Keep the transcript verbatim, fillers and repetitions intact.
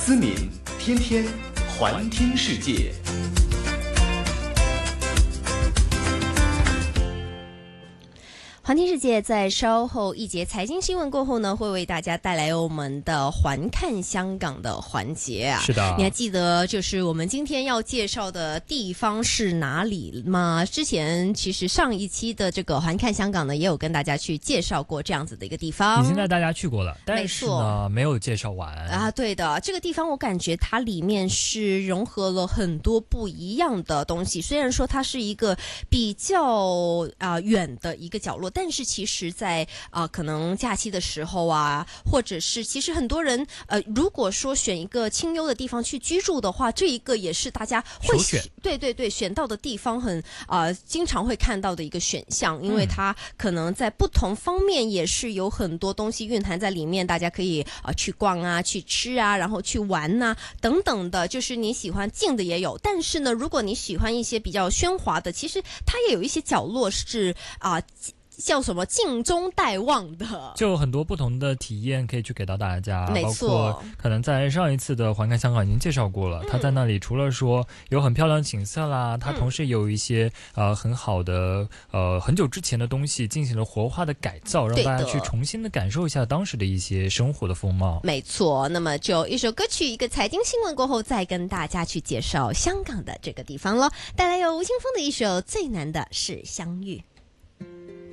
思敏，天天环听世界。 环听世界在稍后一节财经新闻过后呢，会为大家带来我们的环看香港的环节啊。 是的， 你还记得就是我们今天要介绍的地方是哪里吗？之前其实上一期的这个环看香港呢，也有跟大家去介绍过这样子的一个地方， 已经带大家去过了，但是呢没有介绍完啊。对的，这个地方我感觉它里面是融合了很多不一样的东西，虽然说它是一个比较啊、呃、远的一个角落，但是其实在啊、呃、可能假期的时候啊，或者是其实很多人呃如果说选一个清幽的地方去居住的话，这一个也是大家会选对对对选到的地方很啊、呃、经常会看到的一个选项，因为它可能在不同方面也是有很多东西蕴含在里面，大家可以啊、呃、去逛啊，去吃啊，然后去玩呐、啊、等等的，就是你喜欢静的也有，但是呢，如果你喜欢一些比较喧哗的，其实它也有一些角落是啊。呃叫什么静中待望的， 就有很多不同的体验可以去给到大家， 没错， 包括可能在上一次的环看香港已经介绍过了，它、嗯、在那里除了说有很漂亮的景色啦，它同时有一些、嗯、呃很好的呃很久之前的东西进行了活化的改造，让大家去重新的感受一下当时的一些生活的风貌。 没错，那么就一首歌曲一个财经新闻过后，再跟大家去介绍香港的这个地方咯，带来有吴青峰的一首《最难的是相遇》。